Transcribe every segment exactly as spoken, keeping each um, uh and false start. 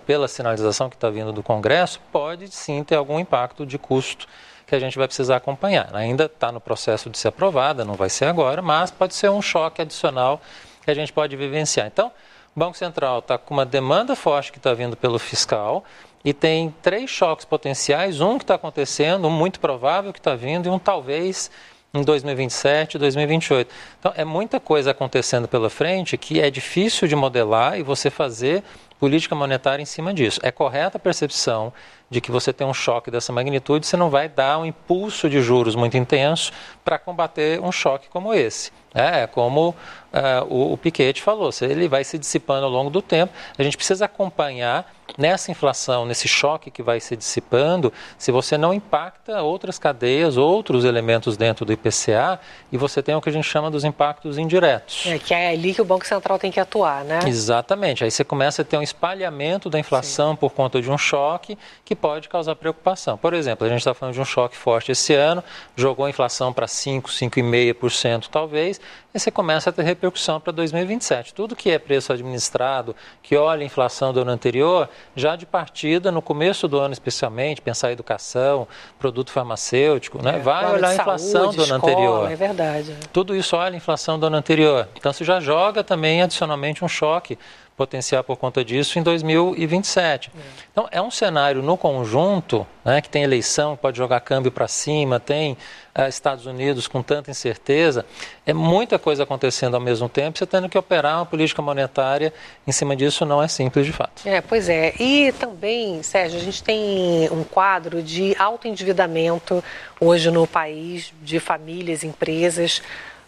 pela sinalização que está vindo do Congresso, pode sim ter algum impacto de custo que a gente vai precisar acompanhar. Ainda está no processo de ser aprovada, não vai ser agora, mas pode ser um choque adicional que a gente pode vivenciar. Então, o Banco Central está com uma demanda forte que está vindo pelo fiscal e tem três choques potenciais, um que está acontecendo, um muito provável que está vindo e um talvez em dois mil e vinte e sete, dois mil e vinte e oito. Então, é muita coisa acontecendo pela frente que é difícil de modelar e você fazer política monetária em cima disso. É correta a percepção de que você tem um choque dessa magnitude, você não vai dar um impulso de juros muito intenso para combater um choque como esse. É como uh, o, o Piketty falou, ele vai se dissipando ao longo do tempo. A gente precisa acompanhar nessa inflação, nesse choque que vai se dissipando, se você não impacta outras cadeias, outros elementos dentro do I P C A, e você tem o que a gente chama dos impactos indiretos. É, que é ali que o Banco Central tem que atuar, né? Exatamente. Aí você começa a ter um espalhamento da inflação Sim. por conta de um choque que pode causar preocupação. Por exemplo, a gente está falando de um choque forte esse ano, jogou a inflação para cinco, cinco vírgula cinco por cento talvez, e você começa a ter repercussão para dois mil e vinte e sete. Tudo que é preço administrado, que olha a inflação do ano anterior, já de partida, no começo do ano especialmente, pensar em educação, produto farmacêutico, né? É, vai olhar a inflação saúde, do ano escola, anterior. É verdade. É. Tudo isso olha a inflação do ano anterior. Então, você já joga também, adicionalmente, um choque potencial por conta disso em dois mil e vinte e sete. É. Então, é um cenário no conjunto, né, que tem eleição, pode jogar câmbio para cima, tem uh, Estados Unidos com tanta incerteza, é muita coisa acontecendo ao mesmo tempo, você tendo que operar uma política monetária em cima disso não é simples de fato. É, pois é. E também, Sérgio, a gente tem um quadro de alto endividamento hoje no país, de famílias, empresas.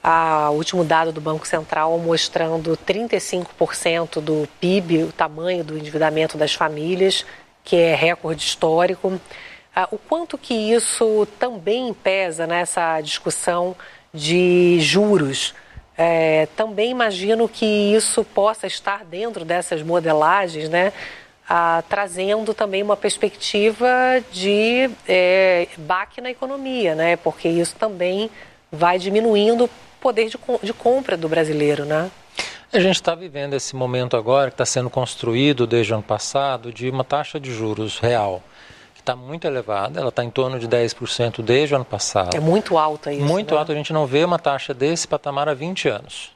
O último dado do Banco Central mostrando trinta e cinco por cento do P I B, o tamanho do endividamento das famílias, que é recorde histórico. O quanto que isso também pesa nessa discussão de juros? É, também imagino que isso possa estar dentro dessas modelagens, né? Ah, trazendo também uma perspectiva de é, baque na economia, né? Porque isso também vai diminuindo poder de, de compra do brasileiro, né? A gente está vivendo esse momento agora que está sendo construído desde o ano passado de uma taxa de juros real que está muito elevada, ela está em torno de dez por cento desde o ano passado. É muito alta isso, Muito né? alta, a gente não vê uma taxa desse patamar há vinte anos.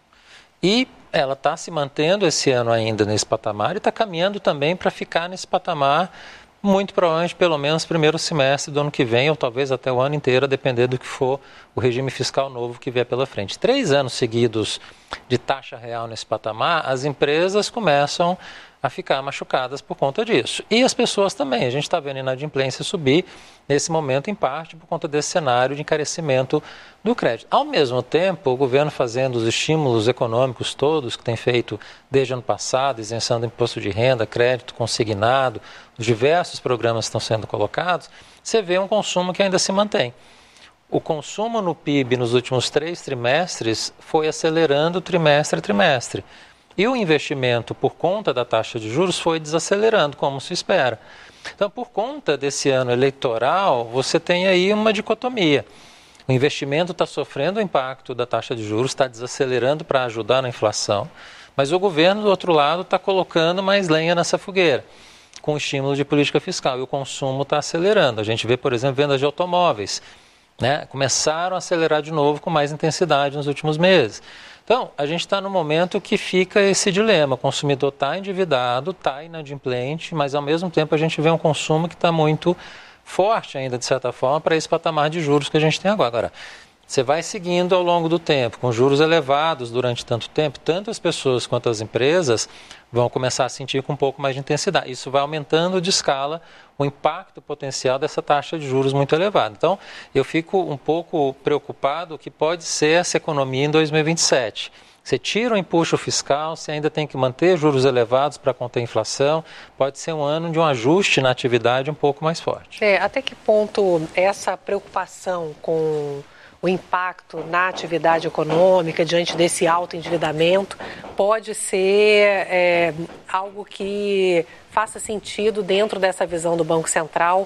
E ela está se mantendo esse ano ainda nesse patamar e está caminhando também para ficar nesse patamar muito provavelmente pelo menos primeiro semestre do ano que vem, ou talvez até o ano inteiro, a depender do que for o regime fiscal novo que vier pela frente. Três anos seguidos de taxa real nesse patamar, as empresas começam a ficar machucadas por conta disso. E as pessoas também. A gente está vendo a inadimplência subir nesse momento, em parte, por conta desse cenário de encarecimento do crédito. Ao mesmo tempo, o governo fazendo os estímulos econômicos todos que tem feito desde o ano passado, isenção do imposto de renda, crédito consignado, os diversos programas que estão sendo colocados, você vê um consumo que ainda se mantém. O consumo no P I B nos últimos três trimestres foi acelerando trimestre a trimestre. E o investimento, por conta da taxa de juros, foi desacelerando, como se espera. Então, por conta desse ano eleitoral, você tem aí uma dicotomia. O investimento está sofrendo o impacto da taxa de juros, está desacelerando para ajudar na inflação, mas o governo, do outro lado, está colocando mais lenha nessa fogueira, com estímulo de política fiscal, e o consumo está acelerando. A gente vê, por exemplo, vendas de automóveis, né? Começaram a acelerar de novo com mais intensidade nos últimos meses. Então, a gente está no momento que fica esse dilema. O consumidor está endividado, está inadimplente, mas ao mesmo tempo a gente vê um consumo que está muito forte ainda, de certa forma, para esse patamar de juros que a gente tem agora. Agora, você vai seguindo ao longo do tempo, com juros elevados durante tanto tempo, tanto as pessoas quanto as empresas vão começar a sentir com um pouco mais de intensidade. Isso vai aumentando de escala o impacto potencial dessa taxa de juros muito elevada. Então, eu fico um pouco preocupado que pode ser essa economia em dois mil e vinte e sete. Você tira o empuxo fiscal, você ainda tem que manter juros elevados para conter a inflação, pode ser um ano de um ajuste na atividade um pouco mais forte. É, até que ponto essa preocupação com o impacto na atividade econômica diante desse alto endividamento pode ser é, algo que faça sentido dentro dessa visão do Banco Central,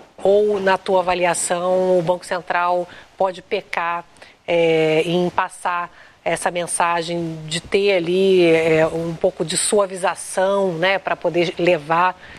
ou na tua avaliação o Banco Central pode pecar é, em passar essa mensagem de ter ali é, um pouco de suavização, né, para poder levar